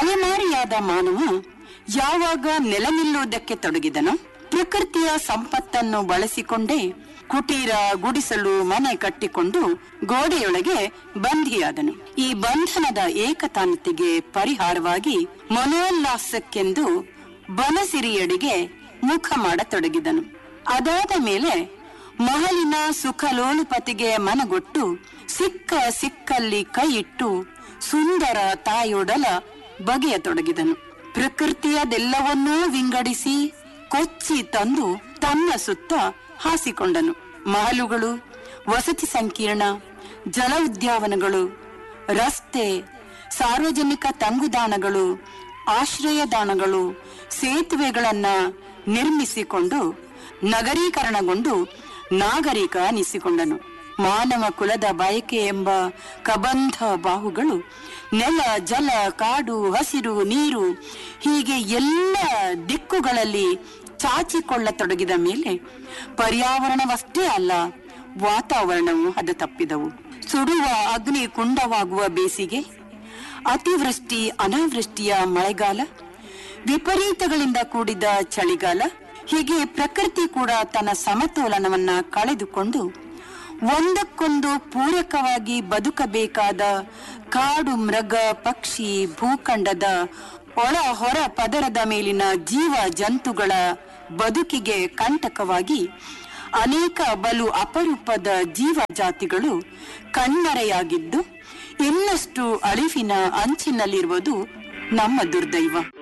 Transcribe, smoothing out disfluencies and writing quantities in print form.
ಅಲೆಮಾರಿಯಾದ ಮಾನವ ಯಾವಾಗ ನೆಲೆ ನಿಲ್ಲುವುದಕ್ಕೆ ತೊಡಗಿದನೋ ಪ್ರಕೃತಿಯ ಸಂಪತ್ತನ್ನು ಬಳಸಿಕೊಂಡೇ ಕುಟೀರ, ಗುಡಿಸಲು, ಮನೆ ಕಟ್ಟಿಕೊಂಡು ಗೋಡೆಯೊಳಗೆ ಬಂಧಿಯಾದನು. ಈ ಬಂಧನದ ಏಕತಾನತೆಗೆ ಪರಿಹಾರವಾಗಿ ಮನೋಲ್ಲಾಸಕ್ಕೆಂದು ಬನಸಿರಿಯಡಿಗೆ ಮುಖ ಮಾಡತೊಡಗಿದನು. ಅದಾದ ಮೇಲೆ ಮಹಲಿನ ಸುಖಲೋಲುಪತಿಗೆ ಮನಗೊಟ್ಟು ಸಿಕ್ಕಲ್ಲಿ ಕೈ ಇಟ್ಟು ಸುಂದರ ತಾಯೊಡಲ ಬಗೆಯತೊಡಗಿದನು. ಪ್ರಕೃತಿಯದೆಲ್ಲವನ್ನೂ ವಿಂಗಡಿಸಿ ಕೊಚ್ಚಿ ತಂದು ತನ್ನ ಸುತ್ತ ಹಾಸಿಕೊಂಡನು. ಮಹಲುಗಳು, ವಸತಿ ಸಂಕೀರ್ಣ, ಜಲ ಉದ್ಯಾನವನಗಳು, ರಸ್ತೆ, ಸಾರ್ವಜನಿಕ ತಂಗುದಾಣಗಳು, ಆಶ್ರಯದಾಣಗಳು, ಸೇತುವೆಗಳನ್ನ ನಿರ್ಮಿಸಿಕೊಂಡು ನಗರೀಕರಣಗೊಂಡು ನಾಗರಿಕ ಅನಿಸಿಕೊಂಡನು. ಮಾನವ ಕುಲದ ಬಯಕೆ ಎಂಬ ಕಬಂಧ ಬಾಹುಗಳು ನೆಲ, ಜಲ, ಕಾಡು, ಹಸಿರು, ನೀರು ಹೀಗೆ ಎಲ್ಲ ದಿಕ್ಕುಗಳಲ್ಲಿ ಚಾಚಿಕೊಳ್ಳತೊಡಗಿದ ಮೇಲೆ ಪರ್ಯಾವರಣವಷ್ಟೇ ಅಲ್ಲ, ವಾತಾವರಣವು ಹದ ತಪ್ಪಿದವು. ಸುಡುವ ಅಗ್ನಿ ಕುಂಡವಾಗುವ ಬೇಸಿಗೆ, ಅತಿವೃಷ್ಟಿ ಅನಾವೃಷ್ಟಿಯ ಮಳೆಗಾಲ, ವಿಪರೀತಗಳಿಂದ ಕೂಡಿದ ಚಳಿಗಾಲ, ಹೀಗೆ ಪ್ರಕೃತಿ ಕೂಡ ತನ್ನ ಸಮತೋಲನವನ್ನ ಕಳೆದುಕೊಂಡು ಒಂದಕ್ಕೊಂದು ಪೂರಕವಾಗಿ ಬದುಕಬೇಕಾದ ಕಾಡು, ಮೃಗ, ಪಕ್ಷಿ, ಭೂಖಂಡದ ಒಳ ಹೊರ ಪದರದ ಮೇಲಿನ ಜೀವ ಜಂತುಗಳ ಬದುಕಿಗೆ ಕಂಟಕವಾಗಿ ಅನೇಕ ಬಲು ಅಪರೂಪದ ಜೀವ ಜಾತಿಗಳು ಕಣ್ಮರೆಯಾಗಿದ್ದು ಇನ್ನಷ್ಟು ಅಳಿವಿನ ಅಂಚಿನಲ್ಲಿರುವುದು ನಮ್ಮ ದುರ್ದೈವ.